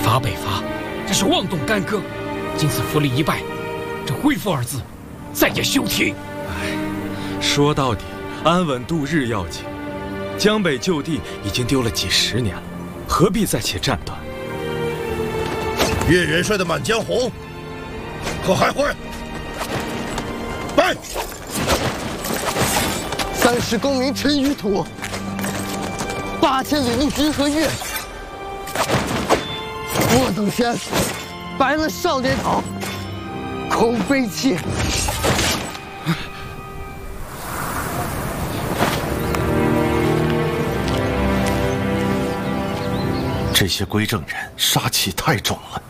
伐北伐，这是妄动干戈。今次扶离一败，这恢复二字再也休提。 哎，说到底，安稳度日要紧。江北旧地已经丢了几10年了，何必再起战端？ 岳元帅的《满江红》可还会？来 ，30功名尘与土，8000里路军和月。我等先白了少年头，空悲泣。 这些归正人杀气太重了。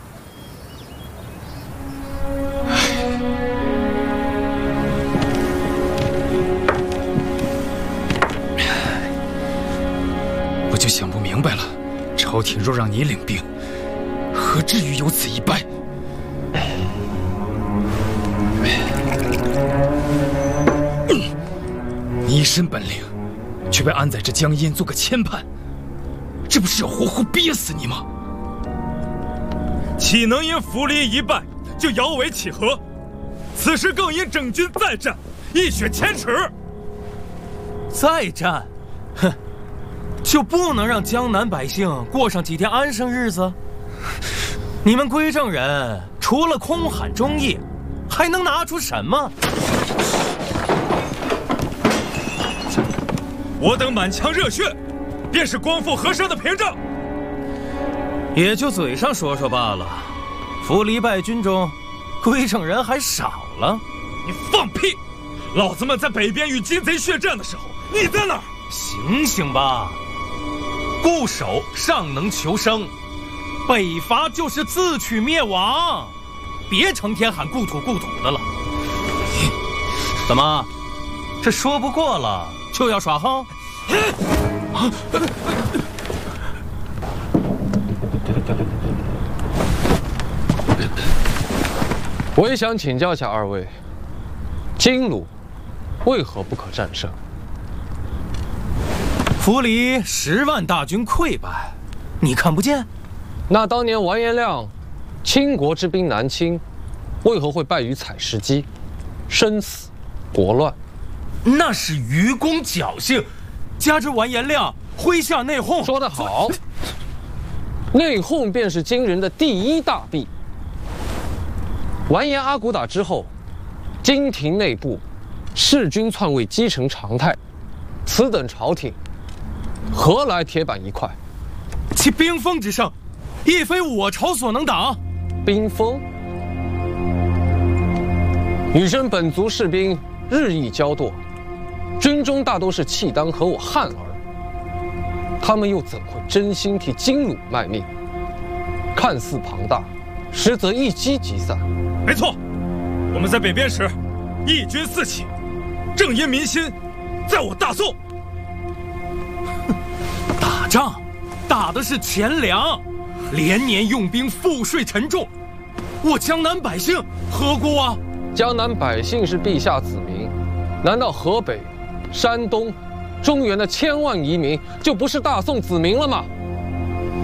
我就想不明白了，朝廷若让你领兵，何至于有此一败？你一身本领，却被安在这江阴做个牵绊。这不是要活活憋死你吗？ 岂能因扶离一败就摇尾乞和？此时更因整军再战，一雪前耻。 再战，哼，就不能让江南百姓过上几天安生日子？你们归正人除了空喊忠义，还能拿出什么？ 我等满腔热血，便是光复河山的凭证， 也就嘴上说说罢了。扶离败军中，归正人还少了。 你放屁！老子们在北边与金贼血战的时候，你在哪儿？ 醒醒吧！固守尚能求生，北伐就是自取灭亡。别成天喊故土故土的了。怎么，这说不过了就要耍横？ 我也想请教一下二位，金虏为何不可战胜？ 扶离10万大军溃败，你看不见？ 那当年完颜亮倾国之兵南侵，为何会败于采石矶，生死国乱？ 那是愚公侥幸，加之完颜亮麾下内讧。 说得好，内讧便是金人的第一大弊。完颜阿骨打之后，金廷内部弑君篡位积成常态，此等朝廷何来铁板一块？ 其兵锋之盛，亦非我朝所能挡。 兵锋？女真本族士兵日益骄惰，军中大都是契丹和我汉儿，他们又怎会真心替金虏卖命？看似庞大，实则一击即散。 没错，我们在北边时，义军四起，正因民心在我大宋。 打仗打的是钱粮，连年用兵，赋税沉重，我江南百姓何辜啊？ 江南百姓是陛下子民，难道河北、山东、中原的千万移民就不是大宋子民了吗？